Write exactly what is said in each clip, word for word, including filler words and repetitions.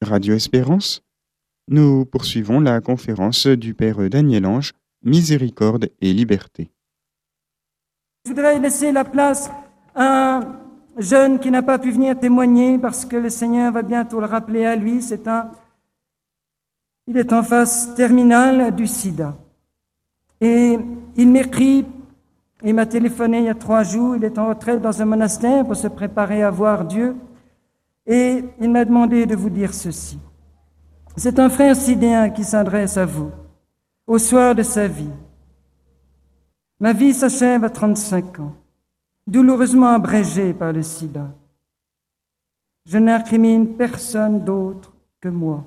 Radio Espérance, nous poursuivons la conférence du Père Daniel Ange, Miséricorde et Liberté. Je voudrais laisser la place à un jeune qui n'a pas pu venir témoigner parce que le Seigneur va bientôt le rappeler à lui. C'est un, il est en phase terminale du sida. Et il m'écrit, il m'a téléphoné il y a trois jours, il est en retraite dans un monastère pour se préparer à voir Dieu. Et il m'a demandé de vous dire ceci. C'est un frère sidéen qui s'adresse à vous, au soir de sa vie. Ma vie s'achève à trente-cinq ans, douloureusement abrégée par le sida. Je n'incrimine personne d'autre que moi.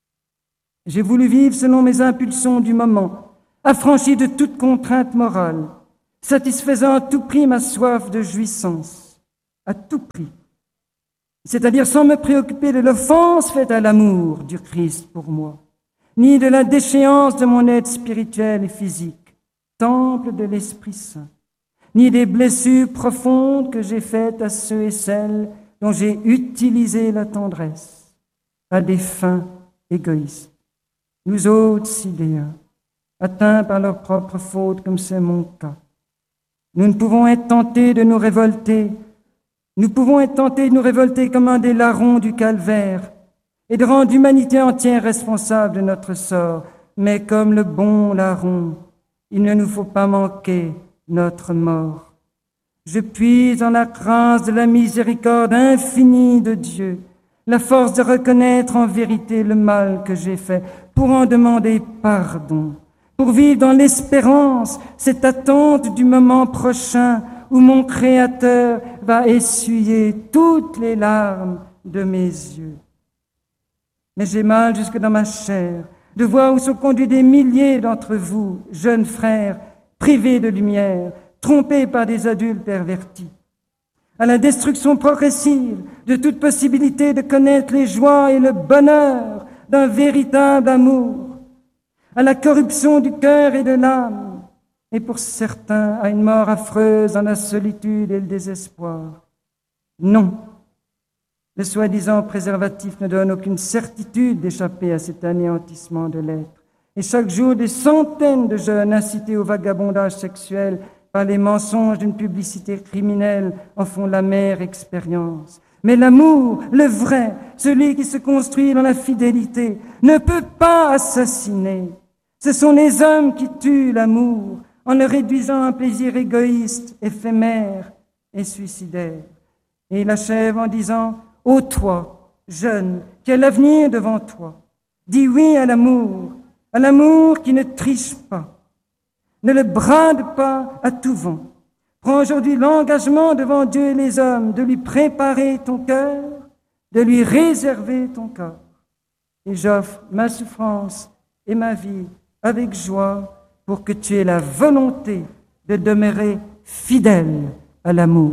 J'ai voulu vivre selon mes impulsions du moment, affranchi de toute contrainte morale, satisfaisant à tout prix ma soif de jouissance, à tout prix. C'est-à-dire sans me préoccuper de l'offense faite à l'amour du Christ pour moi, ni de la déchéance de mon être spirituel et physique, temple de l'Esprit Saint, ni des blessures profondes que j'ai faites à ceux et celles dont j'ai utilisé la tendresse, à des fins égoïstes. Nous autres sidéens, atteints par leurs propres fautes comme c'est mon cas, nous ne pouvons être tentés de nous révolter Nous pouvons être tentés de nous révolter comme un des larrons du calvaire et de rendre l'humanité entière responsable de notre sort. Mais comme le bon larron, il ne nous faut pas manquer notre mort. Je puise dans la grâce de la miséricorde infinie de Dieu, la force de reconnaître en vérité le mal que j'ai fait, pour en demander pardon, pour vivre dans l'espérance, cette attente du moment prochain, où mon Créateur va essuyer toutes les larmes de mes yeux. Mais j'ai mal jusque dans ma chair de voir où sont conduits des milliers d'entre vous, jeunes frères, privés de lumière, trompés par des adultes pervertis, à la destruction progressive de toute possibilité de connaître les joies et le bonheur d'un véritable amour, à la corruption du cœur et de l'âme, et pour certains, à une mort affreuse dans la solitude et le désespoir. Non, le soi-disant préservatif ne donne aucune certitude d'échapper à cet anéantissement de l'être. Et chaque jour, des centaines de jeunes incités au vagabondage sexuel par les mensonges d'une publicité criminelle en font l'amère expérience. Mais l'amour, le vrai, celui qui se construit dans la fidélité, ne peut pas assassiner. Ce sont les hommes qui tuent l'amour, en le réduisant à un plaisir égoïste, éphémère et suicidaire. Et il achève en disant « Ô toi, jeune, qui as l'avenir devant toi, dis oui à l'amour, à l'amour qui ne triche pas. Ne le brade pas à tout vent. Prends aujourd'hui l'engagement devant Dieu et les hommes de lui préparer ton cœur, de lui réserver ton corps. Et j'offre ma souffrance et ma vie avec joie, pour que tu aies la volonté de demeurer fidèle à l'amour. »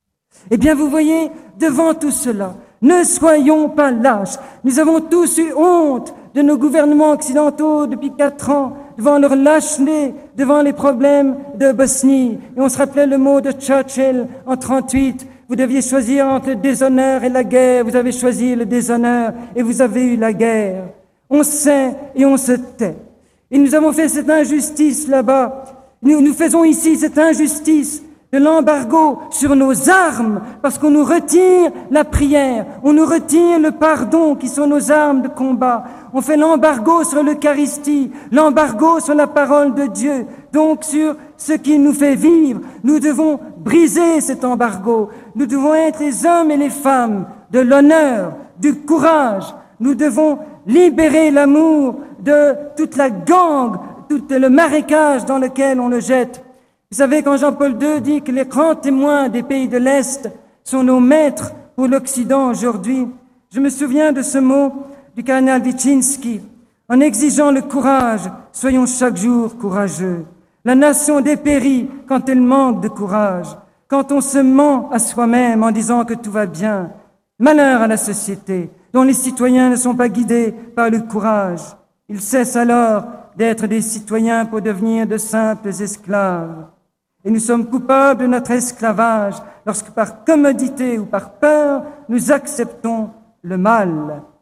Eh bien, vous voyez, devant tout cela, ne soyons pas lâches. Nous avons tous eu honte de nos gouvernements occidentaux depuis quatre ans, devant leur lâcheté, devant les problèmes de Bosnie. Et on se rappelait le mot de Churchill en trente-huit. Vous deviez choisir entre le déshonneur et la guerre. Vous avez choisi le déshonneur et vous avez eu la guerre. On sait et on se tait. Et nous avons fait cette injustice là-bas. Nous, nous faisons ici cette injustice de l'embargo sur nos armes parce qu'on nous retire la prière, on nous retire le pardon qui sont nos armes de combat. On fait l'embargo sur l'Eucharistie, l'embargo sur la parole de Dieu, donc sur ce qui nous fait vivre. Nous devons briser cet embargo. Nous devons être les hommes et les femmes de l'honneur, du courage. Nous devons libérer l'amour de toute la gangue, tout le marécage dans lequel on le jette. Vous savez, quand Jean-Paul deux dit que les grands témoins des pays de l'Est sont nos maîtres pour l'Occident aujourd'hui, je me souviens de ce mot du cardinal Wyszynski. En exigeant le courage, soyons chaque jour courageux. La nation dépérit quand elle manque de courage, quand on se ment à soi-même en disant que tout va bien. Malheur à la société dont les citoyens ne sont pas guidés par le courage. Ils cessent alors d'être des citoyens pour devenir de simples esclaves. Et nous sommes coupables de notre esclavage lorsque par commodité ou par peur, nous acceptons le mal.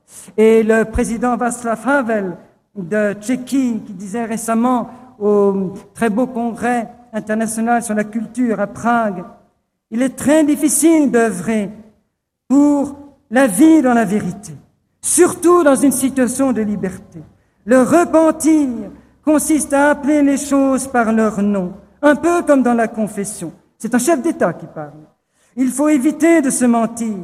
Et le président Václav Havel de Tchéquie, qui disait récemment au très beau congrès international sur la culture à Prague, il est très difficile d'œuvrer pour la vie dans la vérité, surtout dans une situation de liberté. Le repentir consiste à appeler les choses par leur nom, un peu comme dans la confession. C'est un chef d'État qui parle. Il faut éviter de se mentir.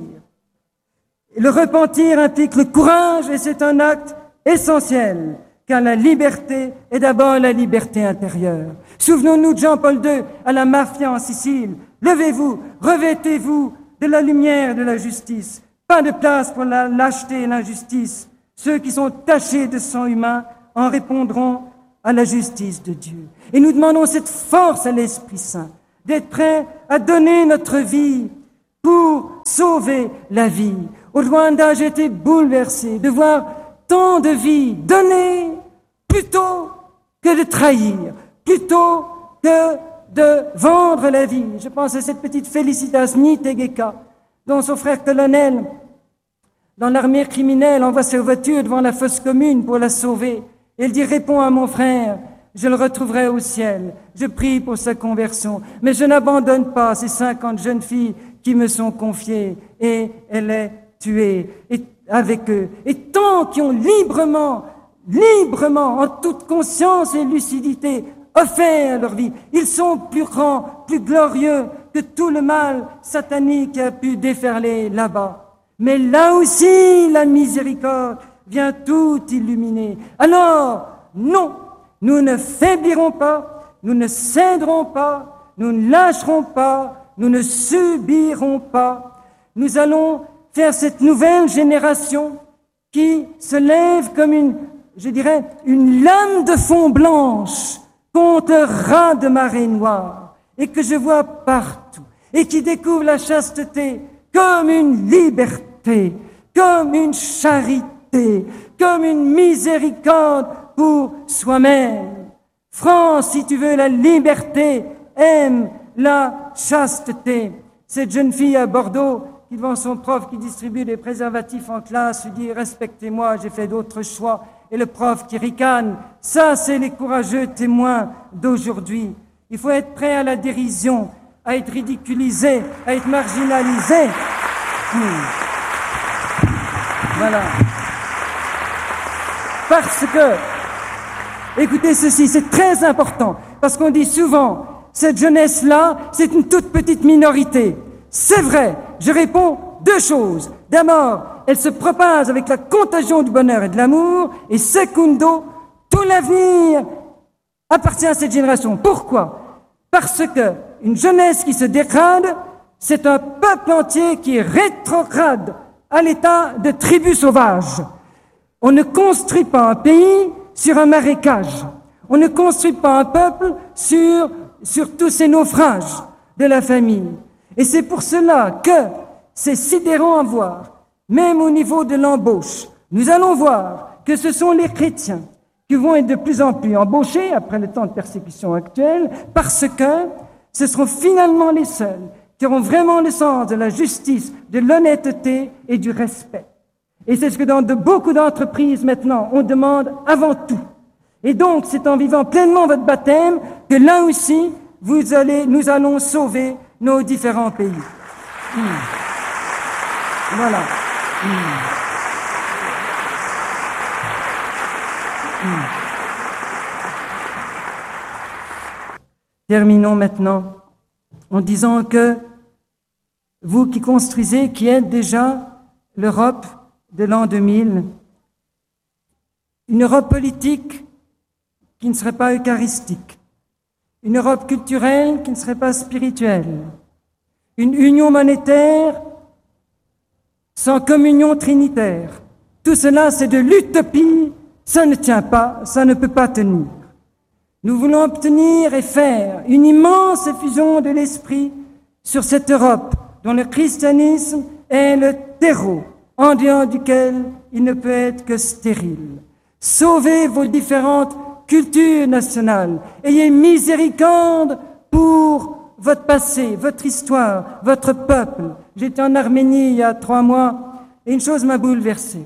Le repentir implique le courage et c'est un acte essentiel, car la liberté est d'abord la liberté intérieure. Souvenons-nous de Jean-Paul deux à la mafia en Sicile. Levez-vous, revêtez-vous de la lumière de la justice. Pas de place pour la lâcheté et l'injustice. Ceux qui sont tachés de sang humain en répondront à la justice de Dieu. Et nous demandons cette force à l'Esprit Saint, d'être prêts à donner notre vie pour sauver la vie. Au Rwanda, j'ai été bouleversé de voir tant de vies données plutôt que de trahir, plutôt que de vendre la vie. Je pense à cette petite Félicitas Nitegeka, dont son frère colonel, dans l'armée criminelle, envoie sa voiture devant la fosse commune pour la sauver. Et elle dit, réponds à mon frère, je le retrouverai au ciel. Je prie pour sa conversion, mais je n'abandonne pas ces cinquante jeunes filles qui me sont confiées. Et elle est tuée et avec eux. Et tant qui ont librement, librement, en toute conscience et lucidité, offert leur vie, ils sont plus grands, plus glorieux que tout le mal satanique qui a pu déferler là-bas. Mais là aussi, la miséricorde vient tout illuminer. Alors, non, nous ne faiblirons pas, nous ne céderons pas, nous ne lâcherons pas, nous ne subirons pas. Nous allons faire cette nouvelle génération qui se lève comme une, je dirais, une lame de fond blanche contre le raz de marée noire et que je vois partout et qui découvre la chasteté comme une liberté, comme une charité, comme une miséricorde pour soi-même. France, si tu veux la liberté, aime la chasteté. Cette jeune fille à Bordeaux, qui devant son prof qui distribue des préservatifs en classe, lui dit « Respectez-moi, j'ai fait d'autres choix ». Et le prof qui ricane, ça c'est les courageux témoins d'aujourd'hui. Il faut être prêt à la dérision, à être ridiculisé, à être marginalisé. Hmm. Voilà. Parce que, écoutez ceci, c'est très important, parce qu'on dit souvent, cette jeunesse-là, c'est une toute petite minorité. C'est vrai, je réponds deux choses. D'abord, elle se propage avec la contagion du bonheur et de l'amour, et secundo, tout l'avenir appartient à cette génération. Pourquoi? Parce que une jeunesse qui se dégrade, c'est un peuple entier qui est rétrograde à l'état de tribu sauvage. On ne construit pas un pays sur un marécage. On ne construit pas un peuple sur, sur tous ces naufrages de la famille. Et c'est pour cela que c'est sidérant à voir, même au niveau de l'embauche. Nous allons voir que ce sont les chrétiens qui vont être de plus en plus embauchés après le temps de persécution actuel, parce que ce seront finalement les seuls qui auront vraiment le sens de la justice, de l'honnêteté et du respect. Et c'est ce que dans de beaucoup d'entreprises maintenant, on demande avant tout. Et donc, c'est en vivant pleinement votre baptême que là aussi, vous allez, nous allons sauver nos différents pays. Mmh. Voilà. Mmh. Mmh. Terminons maintenant en disant que vous qui construisez, qui êtes déjà l'Europe de l'an deux mille, une Europe politique qui ne serait pas eucharistique, une Europe culturelle qui ne serait pas spirituelle, une union monétaire sans communion trinitaire. Tout cela, c'est de l'utopie, ça ne tient pas, ça ne peut pas tenir. Nous voulons obtenir et faire une immense effusion de l'esprit sur cette Europe dont le christianisme est le terreau, en dehors duquel il ne peut être que stérile. Sauvez vos différentes cultures nationales. Ayez miséricorde pour votre passé, votre histoire, votre peuple. J'étais en Arménie il y a trois mois et une chose m'a bouleversé.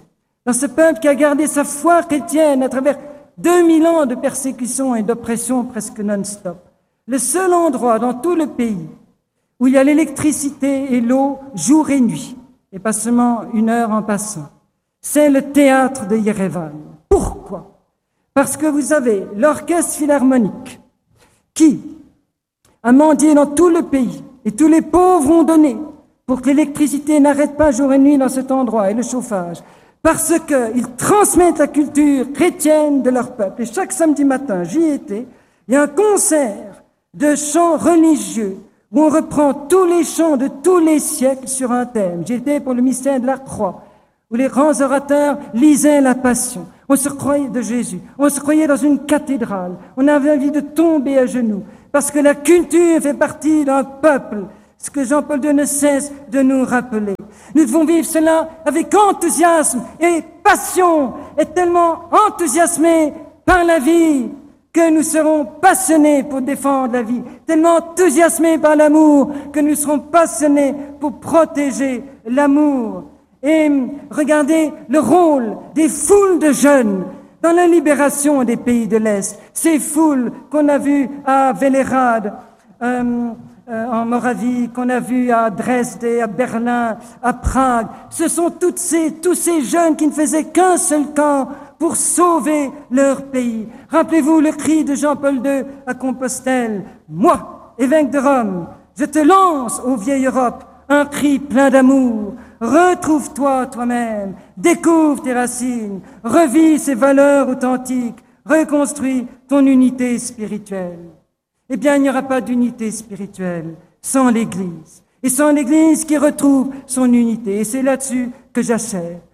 dans ce peuple qui a gardé sa foi chrétienne à travers deux mille ans de persécution et d'oppression presque non-stop. Le seul endroit dans tout le pays où il y a l'électricité et l'eau jour et nuit, et pas seulement une heure en passant, c'est le théâtre de Yerevan. Pourquoi? Parce que vous avez l'orchestre philharmonique qui a mendié dans tout le pays, et tous les pauvres ont donné pour que l'électricité n'arrête pas jour et nuit dans cet endroit, et le chauffage, parce qu'ils transmettent la culture chrétienne de leur peuple. Et chaque samedi matin, j'y étais, il y a un concert de chants religieux où on reprend tous les chants de tous les siècles sur un thème. J'y étais pour le mystère de la croix, où les grands orateurs lisaient la Passion. On se croyait de Jésus, on se croyait dans une cathédrale, on avait envie de tomber à genoux, parce que la culture fait partie d'un peuple, ce que Jean-Paul deux ne cesse de nous rappeler. Nous devons vivre cela avec enthousiasme et passion, et tellement enthousiasmés par la vie que nous serons passionnés pour défendre la vie, tellement enthousiasmés par l'amour que nous serons passionnés pour protéger l'amour. Et regardez le rôle des foules de jeunes dans la libération des pays de l'Est. Ces foules qu'on a vues à Véléhrad, euh, euh, en Moravie, qu'on a vues à Dresde, à Berlin, à Prague. Ce sont toutes ces, tous ces jeunes qui ne faisaient qu'un seul camp pour sauver leur pays. Rappelez-vous le cri de Jean-Paul deux à Compostelle. Moi, évêque de Rome, je te lance, ô vieille Europe, un cri plein d'amour. Retrouve-toi toi-même, découvre tes racines, revis ces valeurs authentiques, reconstruis ton unité spirituelle. Eh bien, il n'y aura pas d'unité spirituelle sans l'Église, et sans l'Église qui retrouve son unité. Et c'est là-dessus que j'achève.